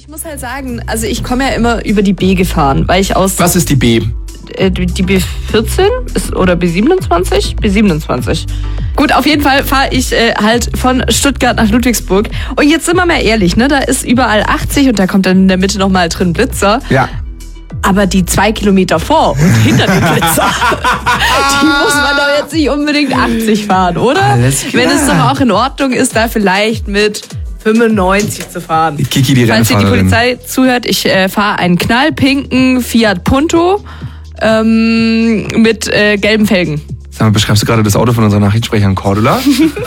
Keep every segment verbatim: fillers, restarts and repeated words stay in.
Ich muss halt sagen, also ich komme ja immer über die B gefahren, weil ich aus... Was ist die B? Äh, die B vierzehn ist, oder B siebenundzwanzig? B siebenundzwanzig. Gut, auf jeden Fall fahre ich äh, halt von Stuttgart nach Ludwigsburg. Und jetzt sind wir mal ehrlich, ne? Da ist überall achtzig und da kommt dann in der Mitte nochmal drin Blitzer. Ja. Aber die zwei Kilometer vor und hinter dem Blitzer, die muss man doch jetzt nicht unbedingt achtzig fahren, oder? Alles klar. Wenn es doch auch in Ordnung ist, da vielleicht mit fünfundneunzig zu fahren. Die Kiki, die Falls hier die Rennfahrerin. Polizei zuhört, ich äh, fahre einen knallpinken Fiat Punto ähm, mit äh, gelben Felgen. Sag mal, beschreibst du gerade das Auto von unserer Nachrichtensprecherin Cordula?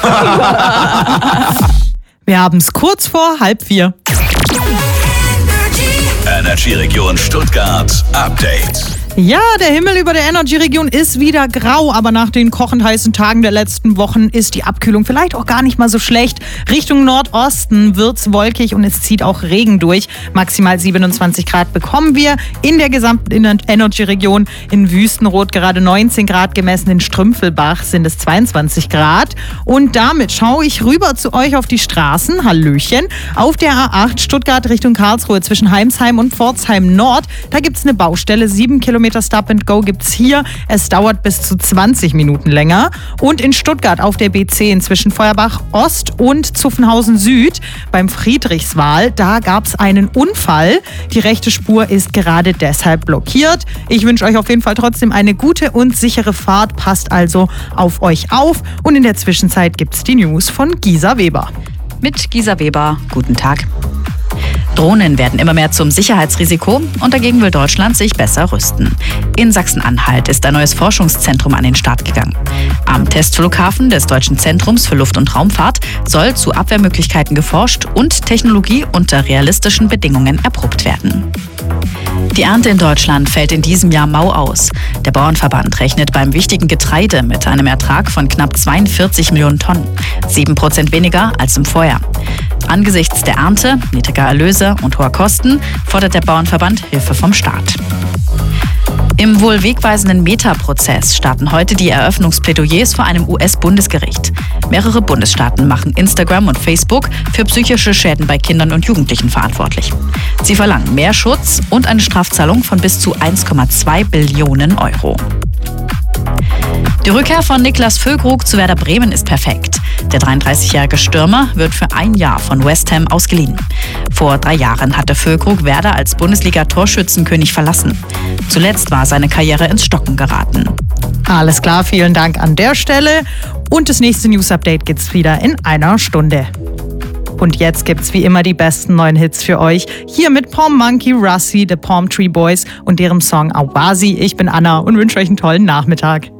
Wir haben es kurz vor halb vier. Energy Region Stuttgart Update. Ja, der Himmel über der Energy-Region ist wieder grau, aber nach den kochend heißen Tagen der letzten Wochen ist die Abkühlung vielleicht auch gar nicht mal so schlecht. Richtung Nordosten wird's wolkig und es zieht auch Regen durch. Maximal siebenundzwanzig Grad bekommen wir in der gesamten Energy-Region. In Wüstenrot gerade neunzehn Grad gemessen, in Strümpfelbach sind es zweiundzwanzig Grad. Und damit schaue ich rüber zu euch auf die Straßen. Hallöchen. Auf der A acht Stuttgart Richtung Karlsruhe zwischen Heimsheim und Pforzheim Nord. Da gibt's eine Baustelle, sieben Kilometer Stop and Go gibt's hier. Es dauert bis zu zwanzig Minuten länger. Und in Stuttgart auf der B zehn zwischen Feuerbach Ost und Zuffenhausen Süd beim Friedrichswal, da gab's einen Unfall. Die rechte Spur ist gerade deshalb blockiert. Ich wünsche euch auf jeden Fall trotzdem eine gute und sichere Fahrt. Passt also auf euch auf. Und in der Zwischenzeit gibt's die News von Gisa Weber. Mit Gisa Weber, guten Tag. Drohnen werden immer mehr zum Sicherheitsrisiko und dagegen will Deutschland sich besser rüsten. In Sachsen-Anhalt ist ein neues Forschungszentrum an den Start gegangen. Am Testflughafen des Deutschen Zentrums für Luft- und Raumfahrt soll zu Abwehrmöglichkeiten geforscht und Technologie unter realistischen Bedingungen erprobt werden. Die Ernte in Deutschland fällt in diesem Jahr mau aus. Der Bauernverband rechnet beim wichtigen Getreide mit einem Ertrag von knapp zweiundvierzig Millionen Tonnen, sieben Prozent weniger als im Vorjahr. Angesichts der Ernte, niedriger Erlöse und hoher Kosten fordert der Bauernverband Hilfe vom Staat. Im wohl wegweisenden Meta-Prozess starten heute die Eröffnungsplädoyers vor einem U S-Bundesgericht. Mehrere Bundesstaaten machen Instagram und Facebook für psychische Schäden bei Kindern und Jugendlichen verantwortlich. Sie verlangen mehr Schutz und eine Strafzahlung von bis zu eins Komma zwei Billionen Euro. Die Rückkehr von Niklas Füllkrug zu Werder Bremen ist perfekt. Der dreiunddreißigjährige Stürmer wird für ein Jahr von West Ham ausgeliehen. Vor drei Jahren hatte Füllkrug Werder als Bundesliga-Torschützenkönig verlassen. Zuletzt war seine Karriere ins Stocken geraten. Alles klar, vielen Dank an der Stelle. Und das nächste News-Update gibt's wieder in einer Stunde. Und jetzt gibt's wie immer die besten neuen Hits für euch. Hier mit Palm Monkey, Russi, The Palm Tree Boys und deren Song Awasi. Ich bin Anna und wünsche euch einen tollen Nachmittag.